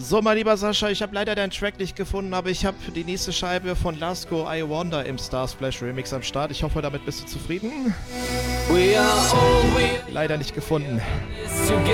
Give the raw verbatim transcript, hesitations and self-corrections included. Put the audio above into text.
So, mein lieber Sascha, ich habe leider deinen Track nicht gefunden, aber ich habe die nächste Scheibe von Lasko, I Wonder im Starsplash Remix am Start. Ich hoffe, damit bist du zufrieden. Leider nicht gefunden.